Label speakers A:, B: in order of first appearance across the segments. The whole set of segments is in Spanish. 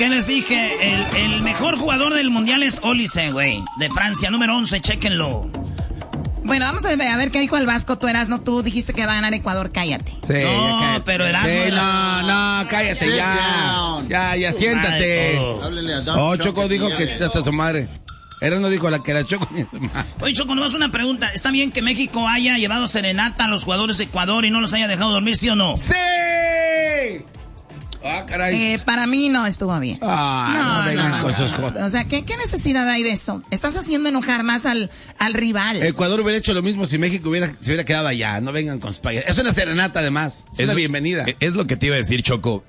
A: ¿Qué les dije? El mejor jugador del mundial es Olise, güey. De Francia, número 11, chéquenlo.
B: Bueno, vamos a ver qué dijo el Vasco. Tú tú dijiste que va a ganar Ecuador, cállate.
A: Sí, no, pero Erasmo...
C: Sí, no, cállate ya. Ya, siéntate. Choco dijo que hasta su madre. No dijo que la Choco ni su madre.
A: Oye, Choco, nomás una pregunta. ¿Está bien que México haya llevado serenata a los jugadores de Ecuador y no los haya dejado dormir, sí o no?
C: ¡Sí! Caray.
B: Para mí no estuvo bien.
C: No vengan con sus cosas.
B: O sea, ¿qué necesidad hay de eso? Estás haciendo enojar más al rival.
C: Ecuador hubiera hecho lo mismo si México se hubiera quedado allá. No vengan con España. Es una serenata, además. Es una bienvenida.
D: Es lo que te iba a decir, Choco.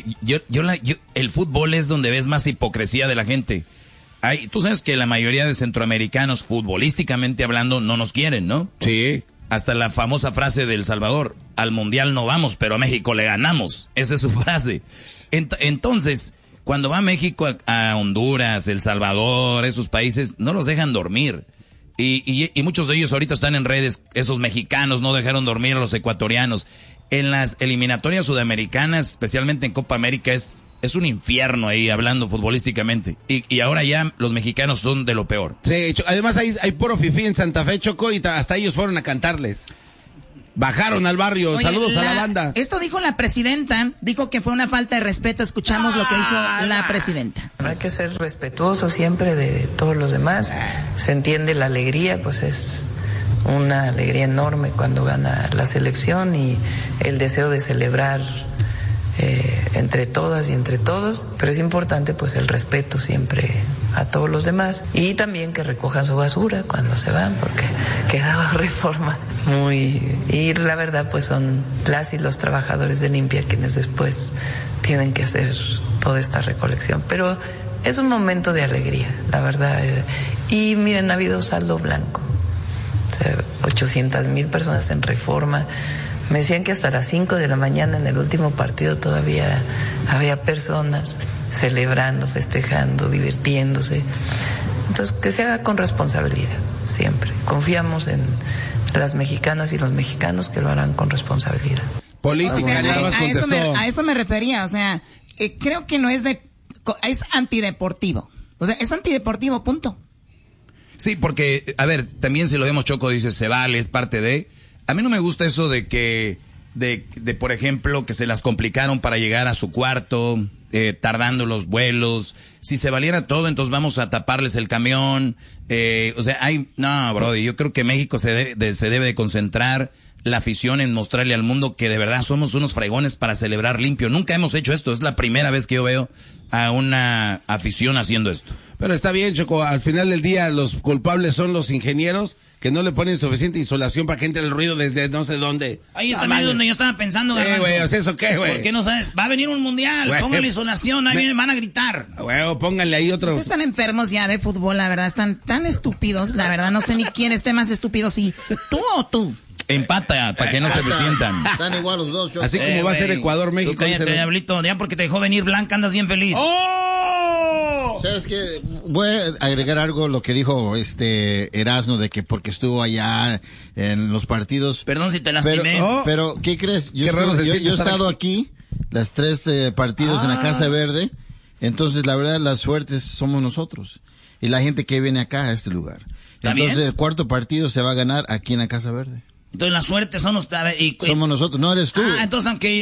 D: El fútbol es donde ves más hipocresía de la gente. Tú sabes que la mayoría de centroamericanos, futbolísticamente hablando, no nos quieren, ¿no?
C: Sí.
D: Hasta la famosa frase de El Salvador, al Mundial no vamos, pero a México le ganamos. Esa es su frase. Entonces, cuando va México a Honduras, El Salvador, esos países, no los dejan dormir. Y muchos de ellos ahorita están en redes, esos mexicanos no dejaron dormir a los ecuatorianos. En las eliminatorias sudamericanas, especialmente en Copa América, es un infierno ahí hablando futbolísticamente. Y ahora ya los mexicanos son de lo peor.
C: Sí, además hay puro fifí en Santa Fe, Choco, y hasta ellos fueron a cantarles. Bajaron al barrio. Oye, saludos a la banda.
B: Esto dijo la presidenta, dijo que fue una falta de respeto. Escuchamos lo que dijo la presidenta.
E: Hay que ser respetuoso siempre de todos los demás. Se entiende la alegría, pues es una alegría enorme cuando gana la selección y el deseo de celebrar entre todas y entre todos, pero es importante pues el respeto siempre a todos los demás y también que recojan su basura cuando se van, porque quedaba Reforma y la verdad pues son las y los trabajadores de limpia quienes después tienen que hacer toda esta recolección, pero es un momento de alegría, la verdad, y miren, ha habido saldo blanco, 800,000 personas en Reforma. Me decían que hasta las 5 de la mañana en el último partido todavía había personas celebrando, festejando, divirtiéndose. Entonces, que se haga con responsabilidad, siempre. Confiamos en las mexicanas y los mexicanos que lo harán con responsabilidad.
C: Política,
B: o sea, a eso me refería, o sea, creo que no es es antideportivo. O sea, es antideportivo, punto.
D: Sí, porque, a ver, también si lo vemos, Choco dice, se vale, es parte de... A mí no me gusta eso de que, por ejemplo, que se las complicaron para llegar a su cuarto, tardando los vuelos. Si se valiera todo, entonces vamos a taparles el camión. No, brody, yo creo que México se debe de concentrar la afición en mostrarle al mundo que de verdad somos unos fregones para celebrar limpio. Nunca hemos hecho esto, es la primera vez que yo veo a una afición haciendo esto.
C: Pero está bien, Choco, al final del día los culpables son los ingenieros que no le ponen suficiente insolación para que entre el ruido desde no sé dónde.
A: Ahí está donde yo estaba pensando,
C: güey, ¿eso qué, güey?
A: ¿Por qué no sabes? Va a venir un mundial, póngale insolación, ahí van a gritar.
C: Güey, pónganle ahí otro.
B: Pues están enfermos ya de fútbol, la verdad, están tan estúpidos, la verdad, no sé ni quién esté más estúpido, si tú o tú.
D: Empata, para que no se resientan.
F: Están igual los dos, Choco.
C: Así como va a ser Ecuador, México.
A: Cállate, diablito, ya porque te dejó venir Blanca, andas bien feliz.
C: ¡Oh!
F: ¿Sabes qué? Voy a agregar algo lo que dijo Erasmo, de que porque estuvo allá en los partidos.
A: Perdón si te lastimé.
F: Pero ¿qué crees? Yo he estado aquí, las 3 partidos en la Casa Verde, entonces la verdad las suertes somos nosotros y la gente que viene acá a este lugar. Entonces el cuarto partido se va a ganar aquí en la Casa Verde.
A: Entonces la suerte somos
F: nosotros, no eres tú.
A: Entonces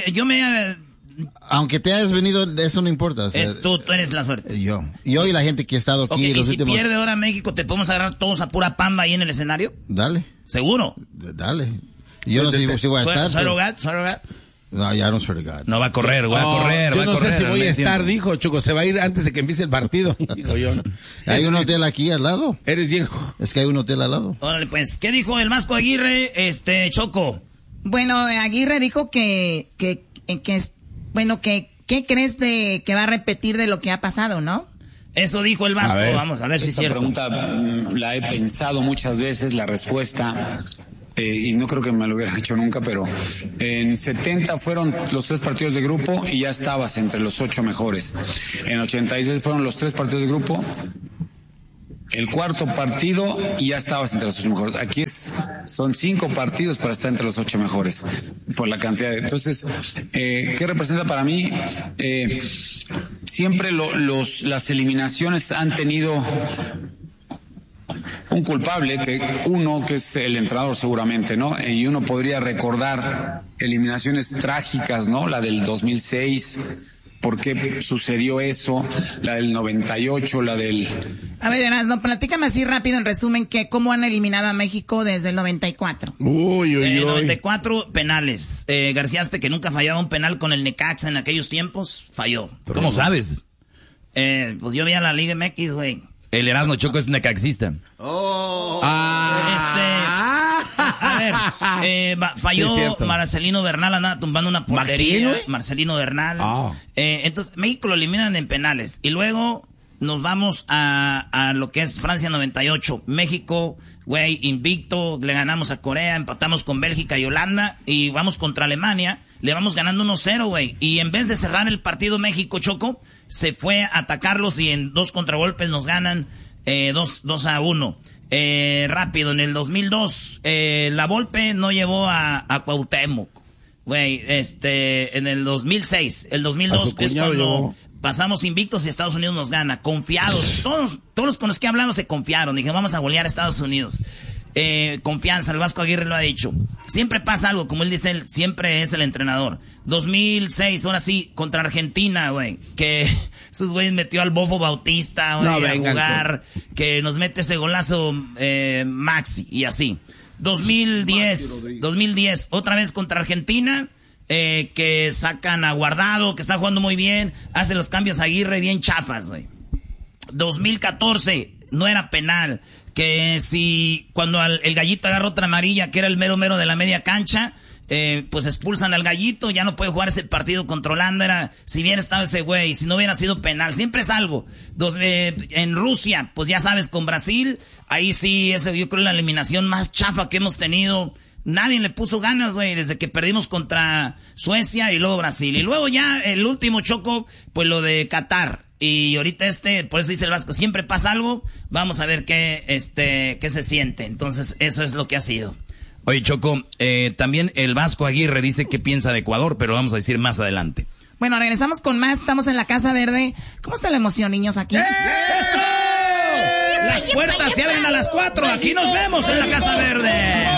F: aunque te hayas venido, eso no importa. O sea,
A: tú eres la suerte.
F: Yo y la gente que ha estado aquí.
A: Okay, ¿y si pierde ahora México, te podemos agarrar todos a pura pamba ahí en el escenario?
F: Dale.
A: ¿Seguro?
F: Dale. Yo no sé si voy a estar.
A: Swear
F: No, ya no swear to God.
D: No va a correr, voy a correr.
C: Yo no sé si voy a estar,
D: tiempo.
C: dijo Choco, se va a ir antes de que empiece el partido. Digo yo.
F: Hay un hotel aquí al lado.
C: Eres bien.
F: Es que hay un hotel al lado.
A: Órale, pues, ¿qué dijo el Vasco Aguirre, Choco?
B: Bueno, Aguirre dijo ¿qué crees de que va a repetir de lo que ha pasado, no?
A: Eso dijo el Vasco, vamos a ver si es cierto.
G: Esta pregunta la he pensado muchas veces, la respuesta, y no creo que me lo hubiera hecho nunca, pero en 70 fueron los 3 partidos de grupo y ya estabas entre los 8 mejores. En 86 fueron los 3 partidos de grupo, el cuarto partido y ya estabas entre los 8 mejores. Aquí son 5 partidos para estar entre los 8 mejores, por la cantidad de... Entonces, ¿qué representa para mí? siempre las eliminaciones han tenido un culpable, que es el entrenador seguramente, ¿no? Y uno podría recordar eliminaciones trágicas, ¿no? La del 2006, ¿por qué sucedió eso? La del 98, la del...
B: A ver, Erasmo, platícame así rápido en resumen cómo han eliminado a México desde el 94.
C: Uy.
A: 94 penales. García Aspe, que nunca fallaba un penal con el Necaxa en aquellos tiempos, falló.
D: ¿Cómo sabes?
A: Pues yo vi a la Liga MX, güey.
D: El Erasmo Choco es necaxista.
A: Falló Marcelino Bernal, andaba tumbando una portería. Marcelino Bernal. Entonces, México lo eliminan en penales. Y luego nos vamos a lo que es Francia 98. México, güey, invicto. Le ganamos a Corea, empatamos con Bélgica y Holanda. Y vamos contra Alemania. Le vamos ganando 1-0, güey. Y en vez de cerrar el partido México, Choco, se fue a atacarlos y en 2 contragolpes nos ganan 2-1. Rápido, en el 2002, la Volpe no llevó a Cuauhtémoc. Güey, en el 2006, el 2002 es cuando pasamos invictos y Estados Unidos nos gana. Confiados, todos los con los que he hablado se confiaron. Dije, vamos a golear a Estados Unidos. Confianza, el Vasco Aguirre lo ha dicho. Siempre pasa algo, como él dice, él siempre es el entrenador. 2006, ahora sí, contra Argentina, güey. Que esos güeyes metió al Bofo Bautista, güey, a jugar. Que nos mete ese golazo Maxi, y así. 2010, otra vez contra Argentina. Que sacan a Guardado, que está jugando muy bien. Hace los cambios a Aguirre bien chafas, güey. 2014, no era penal. Que si cuando el Gallito agarra otra amarilla, que era el mero de la media cancha, pues expulsan al Gallito, ya no puede jugar ese partido contra Holanda. Si bien estaba ese güey, si no hubiera sido penal, siempre es algo. En Rusia, pues ya sabes, con Brasil, ahí sí, yo creo la eliminación más chafa que hemos tenido. Nadie le puso ganas, güey, desde que perdimos contra Suecia y luego Brasil. Y luego ya el último, Choco, pues lo de Qatar. Y ahorita por eso dice el Vasco, siempre pasa algo, vamos a ver qué se siente. Entonces, eso es lo que ha sido.
D: Oye, Choco, también el Vasco Aguirre dice qué piensa de Ecuador, pero lo vamos a decir más adelante.
B: Bueno, regresamos con más, estamos en la Casa Verde. ¿Cómo está la emoción, niños, aquí?
A: ¡Eso! Las puertas se abren a las 4, aquí nos vemos en la Casa Verde.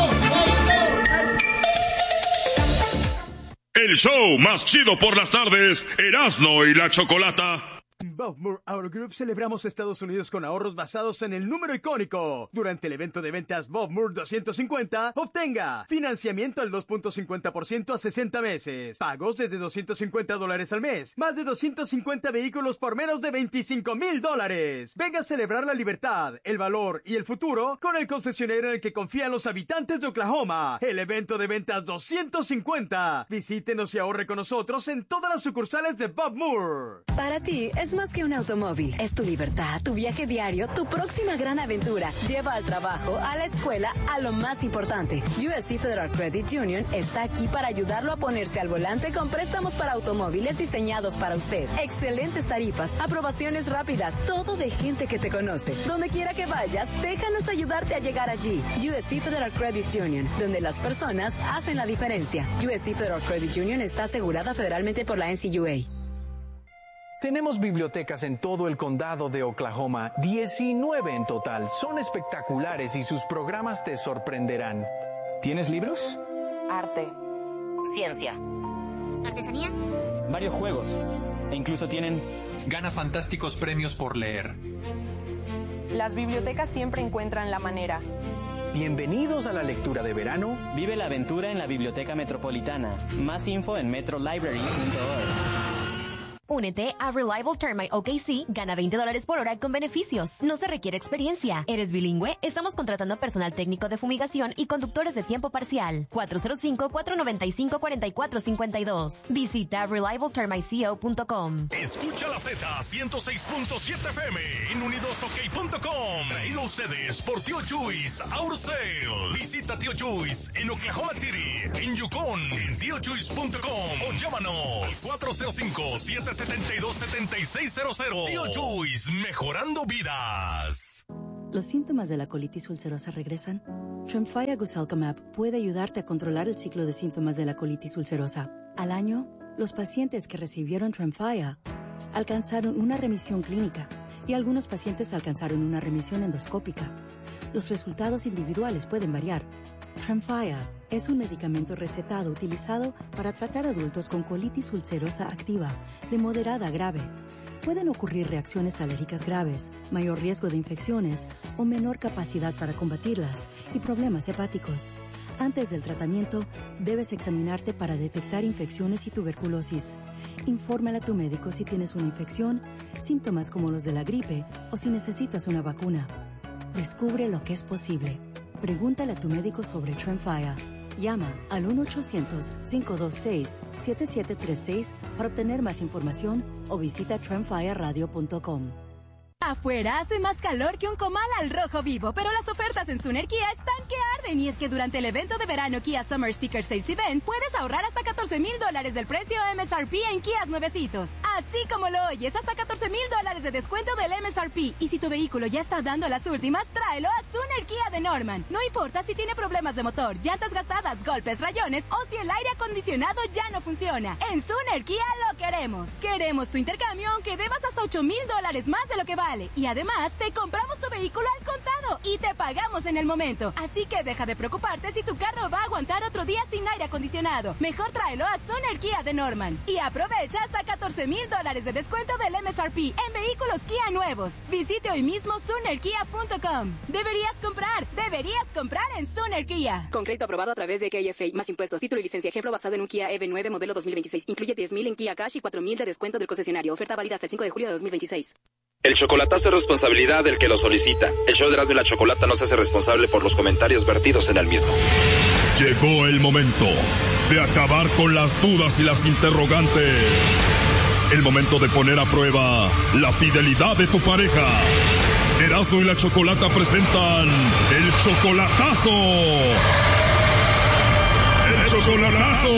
H: El show más chido por las tardes, Erasmo y la Chocolata.
I: Bob Moore Auto Group celebramos Estados Unidos con ahorros basados en el número icónico. Durante el evento de ventas Bob Moore 250, obtenga financiamiento al 2.50% a 60 meses, pagos desde $250 al mes, más de 250 vehículos por menos de $25,000. Venga a celebrar la libertad, el valor y el futuro con el concesionario en el que confían los habitantes de Oklahoma. El evento de ventas 250. Visítenos y ahorre con nosotros en todas las sucursales de Bob Moore.
J: Para ti es más que un automóvil, es tu libertad, tu viaje diario, tu próxima gran aventura. Lleva al trabajo, a la escuela, a lo más importante. USC Federal Credit Union está aquí para ayudarlo a ponerse al volante con préstamos para automóviles diseñados para usted. Excelentes tarifas, aprobaciones rápidas, todo de gente que te conoce. Donde quiera que vayas, déjanos ayudarte a llegar allí. USC Federal Credit Union, donde las personas hacen la diferencia. USC Federal Credit Union está asegurada federalmente por la NCUA.
K: Tenemos bibliotecas en todo el condado de Oklahoma, 19 en total. Son espectaculares y sus programas te sorprenderán. ¿Tienes libros?
L: Arte. Ciencia.
M: Artesanía.
N: Varios juegos. E incluso tienen...
O: Gana fantásticos premios por leer.
L: Las bibliotecas siempre encuentran la manera.
K: Bienvenidos a la lectura de verano.
N: Vive la aventura en la Biblioteca Metropolitana. Más info en metrolibrary.org.
P: Únete a Reliable Termite OKC, gana $20 por hora con beneficios. No se requiere experiencia. ¿Eres bilingüe? Estamos contratando personal técnico de fumigación y conductores de tiempo parcial. 405-495-4452. Visita reliabletermiteco.com.
H: Escucha la Z 106.7 FM en unidosok.com. Traído ustedes por Tío Chuys Auto Sales. Visita Tío Chuys en Oklahoma City, en Yukon, en tiochuys.com o llámanos 405-772-7600. Tío Chuys, mejorando vidas.
Q: ¿Los síntomas de la colitis ulcerosa regresan? Tremfya Guselkumab puede ayudarte a controlar el ciclo de síntomas de la colitis ulcerosa. Al año, los pacientes que recibieron Tremfya alcanzaron una remisión clínica y algunos pacientes alcanzaron una remisión endoscópica. Los resultados individuales pueden variar. Tremfya es un medicamento recetado utilizado para tratar adultos con colitis ulcerosa activa de moderada a grave. Pueden ocurrir reacciones alérgicas graves, mayor riesgo de infecciones o menor capacidad para combatirlas y problemas hepáticos. Antes del tratamiento, debes examinarte para detectar infecciones y tuberculosis. Infórmale a tu médico si tienes una infección, síntomas como los de la gripe o si necesitas una vacuna. Descubre lo que es posible. Pregúntale a tu médico sobre Tremfya. Llama al 1-800-526-7736 para obtener más información o visita tremfyaradio.com.
J: Afuera hace más calor que un comal al rojo vivo, pero las ofertas en Suner Kia están que arden. Y es que durante el evento de verano Kia Summer Sticker Sales Event puedes ahorrar hasta $14,000 del precio MSRP en Kias nuevecitos. Así como lo oyes, hasta $14,000 de descuento del MSRP. Y si tu vehículo ya está dando las últimas, tráelo a Suner Kia de Norman. No importa si tiene problemas de motor, llantas gastadas, golpes, rayones o si el aire acondicionado ya no funciona. En Suner Kia lo queremos. Queremos tu intercambio aunque debas hasta $8,000 más de lo que vale. Y además, te compramos tu vehículo al contado y te pagamos en el momento. Así que deja de preocuparte si tu carro va a aguantar otro día sin aire acondicionado. Mejor tráelo a Suner Kia de Norman. Y aprovecha hasta $14,000 de descuento del MSRP en vehículos Kia nuevos. Visite hoy mismo SunerKia.com. Deberías comprar en Suner Kia.
L: Con crédito aprobado a través de KFA, más impuestos, título y licencia. Ejemplo basado en un Kia EV9 modelo 2026. Incluye $10,000 en Kia Cash y $4,000 de descuento del concesionario. Oferta válida hasta el 5 de julio de 2026.
M: El chocolatazo es responsabilidad del que lo solicita. El show de Erasmo y la Chocolata no se hace responsable por los comentarios vertidos en el mismo.
H: Llegó el momento de acabar con las dudas y las interrogantes. El momento de poner a prueba la fidelidad de tu pareja. Erasmo y la Chocolata presentan el chocolatazo. ¡El chocolatazo!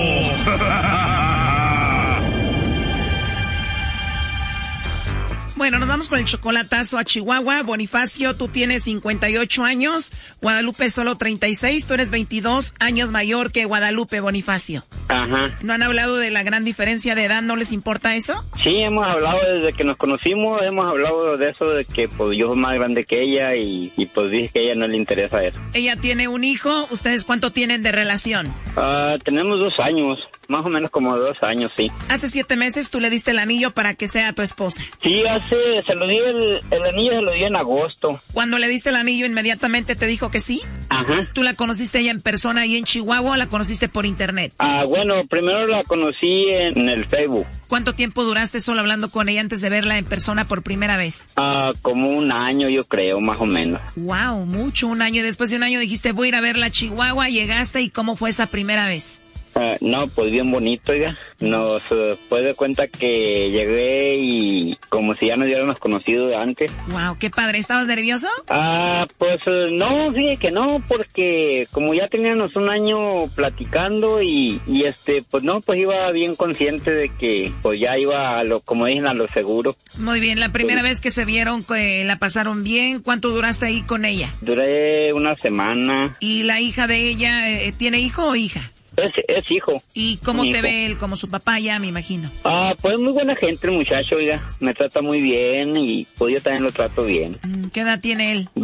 B: Bueno, nos vamos con el chocolatazo a Chihuahua. Bonifacio, tú tienes 58 años. Guadalupe solo 36. Tú eres 22 años mayor que Guadalupe, Bonifacio.
R: Ajá.
B: ¿No han hablado de la gran diferencia de edad? ¿No les importa eso?
R: Sí, hemos hablado desde que nos conocimos. Hemos hablado de eso, de que pues yo soy más grande que ella y pues dije que a ella no le interesa eso.
B: Ella tiene un hijo. ¿Ustedes cuánto tienen de relación?
R: Tenemos 2 años. Más o menos como 2 años, sí.
B: Hace 7 meses tú le diste el anillo para que sea tu esposa.
R: Sí, se lo di el anillo, se lo di en agosto.
B: Cuando le diste el anillo, inmediatamente te dijo que sí.
R: Ajá.
B: ¿Tú la conociste ella en persona ahí en Chihuahua o la conociste por internet?
R: Bueno, primero la conocí en el Facebook.
B: ¿Cuánto tiempo duraste solo hablando con ella antes de verla en persona por primera vez?
R: Como 1 año, yo creo, más o menos.
B: Wow, mucho, 1 año. Y después de 1 año dijiste, voy a ir a verla a Chihuahua. Llegaste, ¿y cómo fue esa primera vez?
R: No, pues bien bonito, oiga. Nos pues de cuenta que llegué y como si ya nos hubiéramos conocido de antes.
B: Wow, qué padre. ¿Estabas nervioso?
R: Pues no, fíjate que no, porque como ya teníamos 1 año platicando y pues no, pues iba bien consciente de que pues ya iba a lo, como dicen, a lo seguro.
B: Muy bien, la primera vez que se vieron, ¿la pasaron bien? ¿Cuánto duraste ahí con ella?
R: Duré 1 semana.
B: ¿Y la hija de ella tiene hijo o hija?
R: Es hijo.
B: ¿Y cómo te ve él? Como su papá ya, me imagino.
R: Pues muy buena gente el muchacho, oiga. Me trata muy bien y pues yo también lo trato bien.
B: ¿Qué edad tiene él?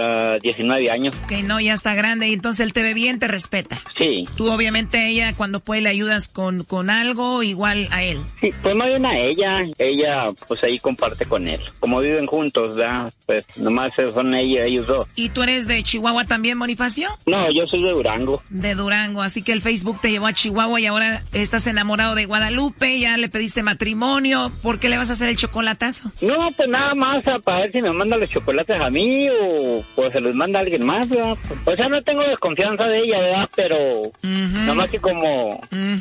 R: 19 años.
B: Que no, ya está grande y entonces él te ve bien, te respeta.
R: Sí.
B: Tú obviamente a ella cuando puede le ayudas con algo igual a él.
R: Sí, pues más bien a ella. Ella pues ahí comparte con él. Como viven juntos, ¿verdad? Pues nomás son ellos 2.
B: ¿Y tú eres de Chihuahua también, Bonifacio?
R: No, yo soy de Durango.
B: De Durango, así que el Facebook te llevó a Chihuahua y ahora estás enamorado de Guadalupe, ya le pediste matrimonio. ¿Por qué le vas a hacer el chocolatazo?
R: No, pues nada más para ver si me manda los chocolates a mí o pues se los manda a alguien más, ¿verdad? O sea, no tengo desconfianza de ella, ¿verdad? Pero nomás que como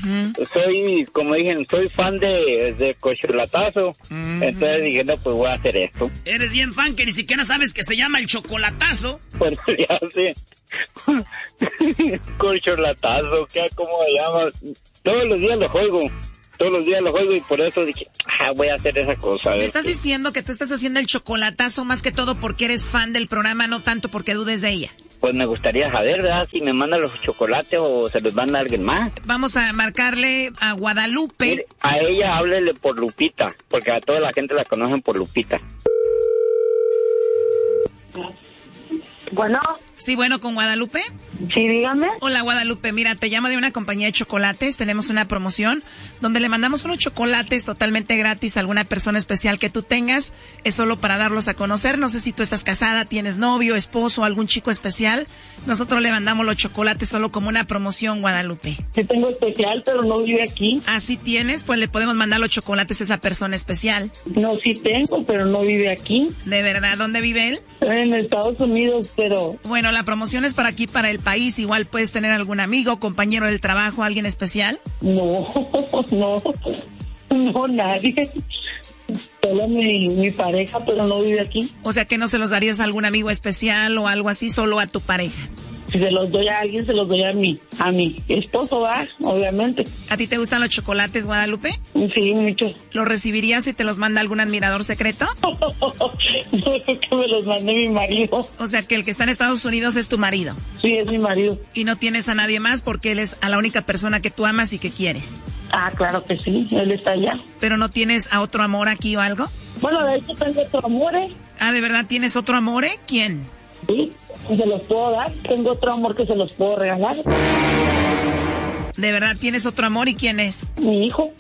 R: soy, como dije, soy fan de chocolatazo, entonces dije, no, pues voy a hacer esto.
A: Eres bien fan que ni siquiera sabes que se llama el chocolatazo.
R: Pues ya sé. Corcholatazo, ¿cómo se llama? Todos los días lo juego y por eso dije, voy a hacer esa cosa.
B: ¿Me estás diciendo que tú estás haciendo el chocolatazo más que todo porque eres fan del programa, no tanto porque dudes de ella?
R: pues me gustaría saber, ¿verdad? Si me mandan los chocolates o se los manda alguien más.
B: Vamos a marcarle a Guadalupe.
R: Mire, a ella háblele por Lupita, porque a toda la gente la conocen por Lupita.
S: Bueno.
B: Sí, bueno, ¿con Guadalupe?
S: Sí, dígame.
B: Hola, Guadalupe. Mira, te llamo de una compañía de chocolates. Tenemos una promoción donde le mandamos unos chocolates totalmente gratis a alguna persona especial que tú tengas. Es solo para darlos a conocer. No sé si tú estás casada, tienes novio, esposo, algún chico especial. Nosotros le mandamos los chocolates solo como una promoción, Guadalupe.
S: Sí tengo especial, pero no vive aquí.
B: Ah, ¿sí tienes? Pues le podemos mandar los chocolates a esa persona especial.
S: No, sí tengo, pero no vive aquí.
B: ¿De verdad? ¿Dónde vive él?
S: En Estados Unidos, pero...
B: Bueno, la promoción es para aquí, para el país. Igual puedes tener algún amigo, compañero del trabajo, alguien especial.
S: No, nadie. Solo mi pareja, pero no vive aquí.
B: O sea, que no se los darías a algún amigo especial o algo así, solo a tu pareja.
S: Si se los doy a alguien, se los doy a mi esposo, ¿va? Obviamente.
B: ¿A ti te gustan los chocolates, Guadalupe?
S: Sí, mucho.
B: ¿Los recibirías si te los manda algún admirador secreto?
S: No, que me los mande mi marido.
B: O sea, que el que está en Estados Unidos es tu marido.
S: Sí, es mi marido.
B: ¿Y no tienes a nadie más porque él es a la única persona que tú amas y que quieres?
S: Ah, claro que sí, él está allá.
B: ¿Pero no tienes a otro amor aquí o algo?
S: Bueno, de hecho tengo otro amor, ¿eh?
B: Ah, ¿de verdad tienes otro amor, eh? ¿Quién?
S: Sí, se los puedo dar. Tengo otro amor que se los puedo regalar.
B: ¿De verdad tienes otro amor y quién es?
S: Mi hijo.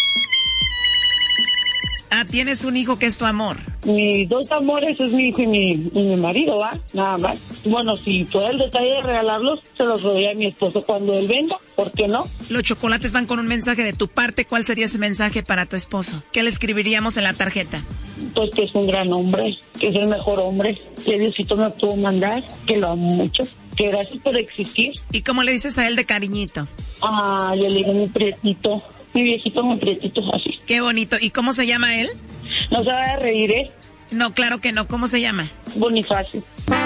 B: Ah, tienes un hijo que es tu amor.
S: Mis dos amores es mi hijo y mi marido, ¿va? Nada más. Bueno, si fuera el detalle de regalarlos, se los doy a mi esposo cuando él venga. ¿Por qué no?
B: Los chocolates van con un mensaje de tu parte. ¿Cuál sería ese mensaje para tu esposo? ¿Qué le escribiríamos en la tarjeta?
S: Pues que es un gran hombre, que es el mejor hombre, que Diosito me pudo mandar, que lo amo mucho, que gracias por existir.
B: ¿Y cómo le dices a él de cariñito?
S: Ah, yo le digo mi prietito, mi viejito, mi prietito, así.
B: Qué bonito. ¿Y cómo se llama él?
S: No se va a reír, ¿eh?
B: No, claro que no. ¿Cómo se llama?
S: Bonifacio.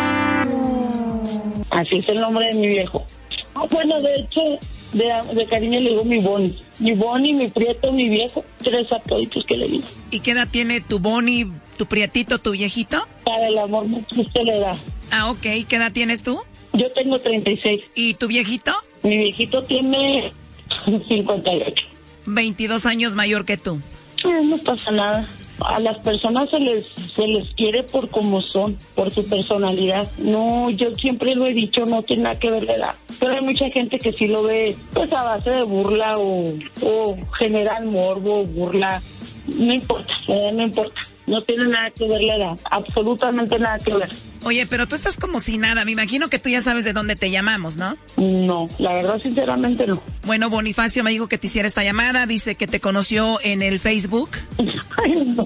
S: Así es el nombre de mi viejo. Ah, bueno, de hecho, de cariño le digo mi Boni. Mi Boni, mi prieto, mi viejo. 3 apoditos que le digo.
B: ¿Y qué edad tiene tu Boni, tu prietito, tu viejito?
S: Para el amor que usted le da.
B: Ah, ok. ¿Qué edad tienes tú?
S: Yo tengo 36.
B: ¿Y tu viejito?
S: Mi viejito tiene 58.
B: 22 años mayor que tú.
S: No pasa nada. A las personas se les quiere por como son, por su personalidad. No, yo siempre lo he dicho, no tiene nada que ver la edad. Pero hay mucha gente que sí lo ve pues a base de burla o genera morbo, burla. No importa, no importa. No tiene nada que ver la edad, absolutamente nada que ver.
B: Oye, pero tú estás como si nada. Me imagino que tú ya sabes de dónde te llamamos, ¿no?
S: No, la verdad, sinceramente no.
B: Bueno, Bonifacio me dijo que te hiciera esta llamada. Dice que te conoció en el Facebook.
S: Ay, no.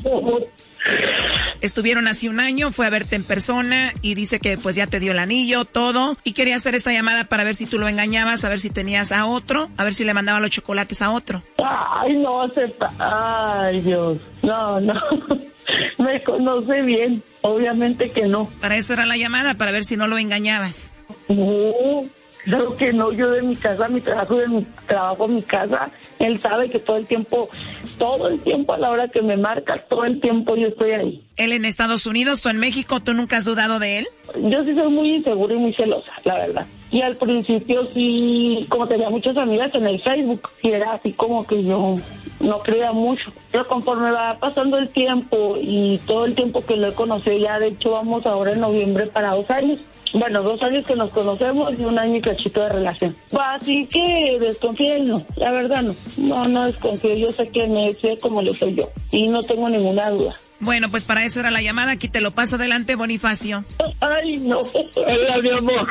B: Estuvieron hace un año, fue a verte en persona y dice que pues ya te dio el anillo, todo. Y quería hacer esta llamada para ver si tú lo engañabas, a ver si tenías a otro, a ver si le mandaba los chocolates a otro.
S: Ay, no acepta. Ay, Dios. No. Me conoce bien. Obviamente que no.
B: Para eso era la llamada, para ver si no lo engañabas.
S: No, claro que no. Yo de mi casa, mi trabajo, mi casa, él sabe que todo el tiempo a la hora que me marca, todo el tiempo yo estoy ahí.
B: ¿Él en Estados Unidos o en México? ¿Tú nunca has dudado de él?
S: Yo sí soy muy insegura y muy celosa, la verdad. Y al principio sí, como tenía muchas amigas en el Facebook, y era así como que yo no creía mucho. Pero conforme va pasando el tiempo y todo el tiempo que lo he conocido, ya de hecho vamos ahora en noviembre para 2 años. Bueno, 2 años que nos conocemos y 1 año y cachito de relación. Así que desconfíe, no, la verdad no. No desconfío, yo sé que me sé como le soy yo y no tengo ninguna duda.
B: Bueno, pues para eso era la llamada, aquí te lo paso adelante, Bonifacio.
S: Ay, no. Hola, mi amor.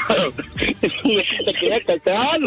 S: Te quería cachar,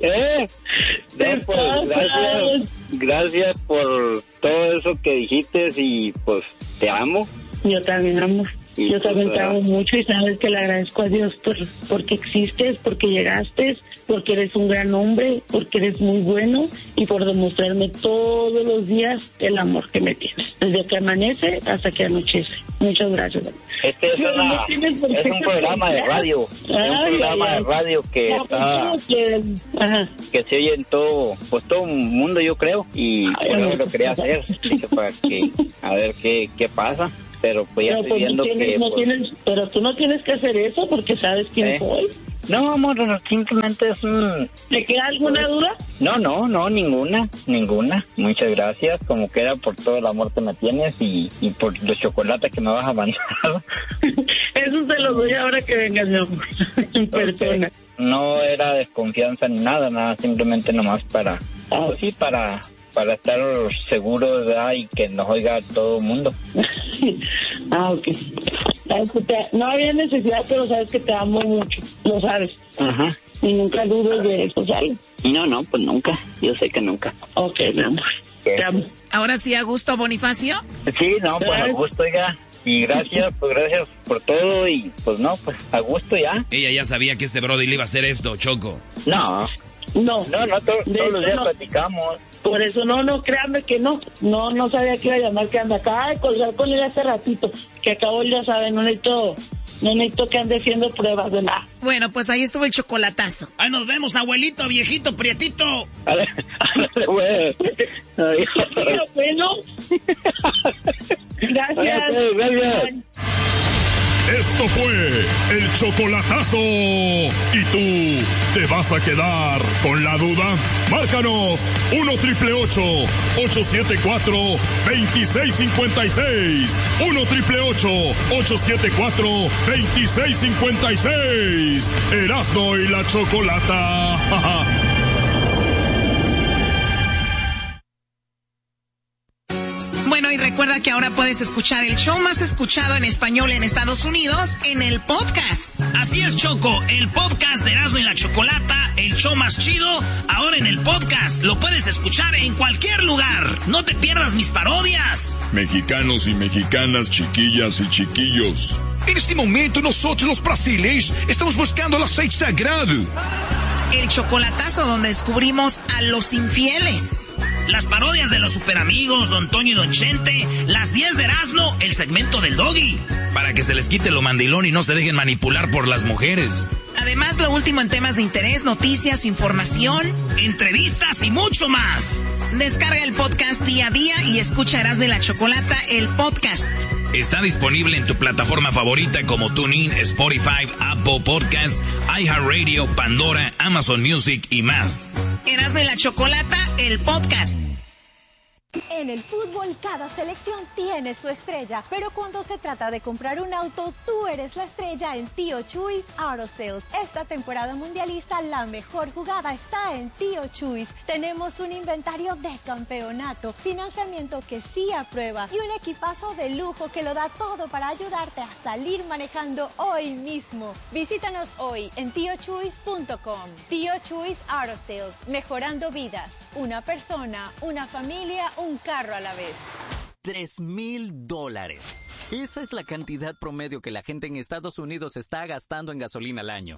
R: No, pues, gracias por todo eso que dijiste y pues te amo.
S: Yo también amo.
R: Y
S: yo también te amo mucho y sabes que le agradezco a Dios porque existes, porque llegaste, porque eres un gran hombre, porque eres muy bueno y por demostrarme todos los días el amor que me tienes, desde que amanece hasta que anochece. Muchas gracias.
R: Este es un programa de radio, de radio que está que se oye en todo el mundo, yo creo, y por eso lo quería hacer, para que a ver qué pasa. pero pues ya estoy viendo que...
S: Pero tú no tienes que hacer eso porque sabes quién soy.
R: No, amor, simplemente es un...
S: ¿Te queda alguna duda?
R: No, ninguna. Muchas gracias, como queda, por todo el amor que me tienes y por los chocolates que me vas a mandar.
S: Eso se los doy ahora que vengas, mi amor, en persona.
R: No era desconfianza ni nada, simplemente nomás para... Pues sí, para estar seguros, ¿verdad? Y que nos oiga todo el mundo.
S: Ok. No había necesidad, pero sabes que te amo mucho, lo sabes.
R: Ajá.
S: Y nunca dudes de eso, ¿sabes?
R: No, pues nunca, yo sé que nunca.
S: Ok, mi amor, te amo.
B: Ahora sí, a gusto, Bonifacio.
R: Sí, no, pues a gusto, oiga. Y gracias por todo y pues no, pues a gusto ya.
D: Ella ya sabía que este brody le iba a hacer esto, Choco.
S: No,
R: todos los días platicamos.
S: Por eso no, créanme que no sabía que iba a llamar, que anda acá de colgar con él hace ratito, que acabo ya saben, no necesito que ande haciendo pruebas de nada.
B: Bueno, pues ahí estuvo el chocolatazo.
A: Ahí nos vemos, abuelito, viejito, prietito.
S: Bueno. Gracias.
H: Esto fue el chocolatazo. ¿Y tú te vas a quedar con la duda? Márcanos 1-888-874-2656. 1-888-874-2656. Erasmo y la Chocolata.
B: Bueno, y recuerda que ahora puedes escuchar el show más escuchado en español en Estados Unidos en el podcast.
A: Así es, Choco, el podcast de Erasmo y la Chocolata, el show más chido, ahora en el podcast. Lo puedes escuchar en cualquier lugar. No te pierdas mis parodias.
H: Mexicanos y mexicanas, chiquillas y chiquillos.
T: En este momento nosotros los brasileños estamos buscando el aceite sagrado.
B: El chocolatazo donde descubrimos a los infieles.
A: Las parodias de los superamigos, Don Toño y Don Chente, las 10 de Erasmo, el segmento del Doggy.
D: Para que se les quite lo mandilón y no se dejen manipular por las mujeres.
B: Además, lo último en temas de interés, noticias, información,
A: entrevistas y mucho más.
B: Descarga el podcast día a día y escucha Erasmo y la Chocolata, el podcast.
D: Está disponible en tu plataforma favorita como TuneIn, Spotify, Apple Podcasts, iHeartRadio, Pandora, Amazon Music y más.
B: Erasmo y la Chocolata, el podcast.
U: En el fútbol, cada selección tiene su estrella, pero cuando se trata de comprar un auto, tú eres la estrella en Tío Chuys Auto Sales. Esta temporada mundialista, la mejor jugada está en Tío Chuys. Tenemos un inventario de campeonato, financiamiento que sí aprueba y un equipazo de lujo que lo da todo para ayudarte a salir manejando hoy mismo. Visítanos hoy en tiochuys.com. Tío Chuys Auto Sales, mejorando vidas. Una persona, una familia, un carro a la vez.
V: $3,000. Esa es la cantidad promedio que la gente en Estados Unidos está gastando en gasolina al año.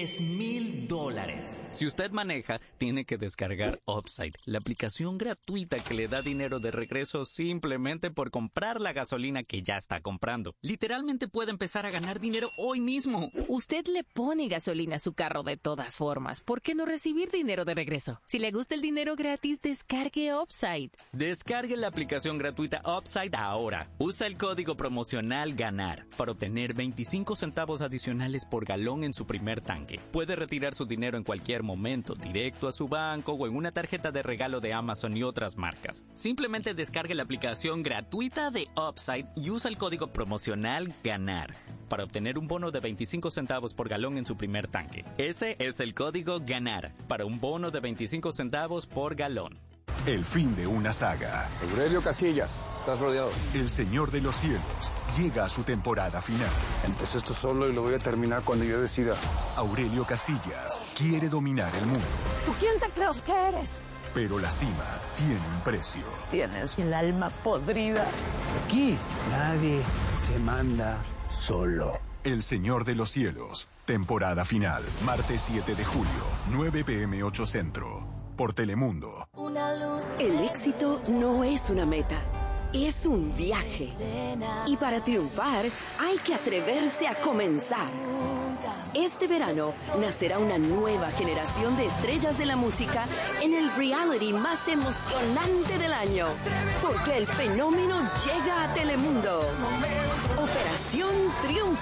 V: $3,000. Si usted maneja, tiene que descargar Upside, la aplicación gratuita que le da dinero de regreso simplemente por comprar la gasolina que ya está comprando. Literalmente puede empezar a ganar dinero hoy mismo.
W: Usted le pone gasolina a su carro de todas formas. ¿Por qué no recibir dinero de regreso? Si le gusta el dinero gratis, descargue Upside.
V: Descargue la aplicación gratuita Upside ahora. Usa el código promocional GANAR para obtener 25 centavos adicionales por galón en su primer tanque. Puede retirar su dinero en cualquier momento, directo a su banco o en una tarjeta de regalo de Amazon y otras marcas. Simplemente descargue la aplicación gratuita de Upside y usa el código promocional GANAR para obtener un bono de 25 centavos por galón en su primer tanque. Ese es el código GANAR para un bono de 25 centavos por galón.
H: El fin de una saga.
X: Aurelio Casillas, estás rodeado.
H: El Señor de los Cielos llega a su temporada final.
X: Empecé esto solo y lo voy a terminar cuando yo decida.
H: Aurelio Casillas quiere dominar el mundo.
U: ¿Tú quién te crees que eres?
H: Pero la cima tiene un precio.
U: Tienes el alma podrida.
X: Aquí nadie te manda solo.
H: El Señor de los Cielos, temporada final. Martes 7 de julio, 9 p.m. 8 Centro. Por Telemundo.
Y: El éxito no es una meta, es un viaje. Y para triunfar hay que atreverse a comenzar. Este verano nacerá una nueva generación de estrellas de la música en el reality más emocionante del año. Porque el fenómeno llega a Telemundo.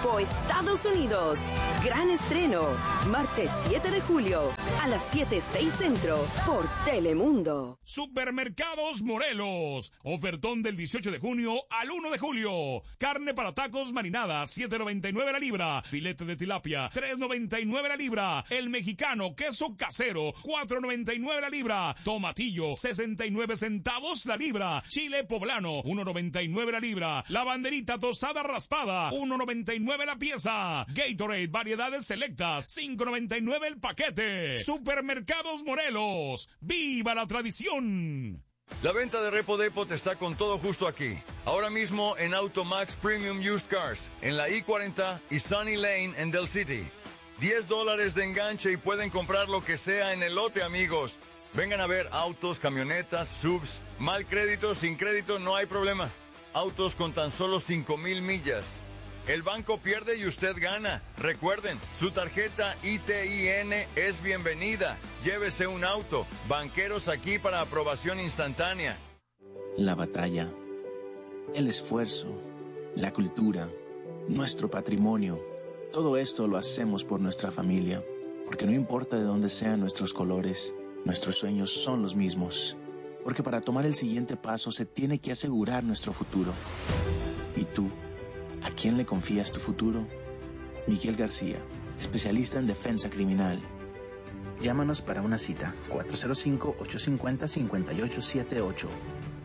Y: México, Estados Unidos. Gran estreno, martes 7 de julio, a las 7:06 centro, por Telemundo.
C: Supermercados Morelos. Ofertón del 18 de junio al 1 de julio. Carne para tacos marinada, $7.99 la libra. Filete de tilapia, $3.99 la libra. El mexicano, queso casero, $4.99 la libra. Tomatillo, 69 centavos la libra. Chile poblano, $1.99 la libra. La banderita tostada raspada, $1.99 la pieza. Gatorade, variedades selectas, $5.99 el paquete. Supermercados Morelos. ¡Viva la tradición!
E: La venta de Repo Depot está con todo justo aquí. Ahora mismo en Automax Premium Used Cars, en la I-40 y Sunny Lane en Del City. $10 de enganche y pueden comprar lo que sea en el lote, amigos. Vengan a ver autos, camionetas, subs. Mal crédito, sin crédito, no hay problema. Autos con tan solo 5,000 millas. El banco pierde y usted gana. Recuerden, su tarjeta ITIN es bienvenida. Llévese un auto. Banqueros aquí para aprobación instantánea.
F: La batalla, el esfuerzo, la cultura, nuestro patrimonio. Todo esto lo hacemos por nuestra familia. Porque no importa de dónde sean nuestros colores, nuestros sueños son los mismos. Porque para tomar el siguiente paso se tiene que asegurar nuestro futuro. ¿Y tú? ¿A quién le confías tu futuro? Miguel García, especialista en defensa criminal. Llámanos para una cita, 405-850-5878.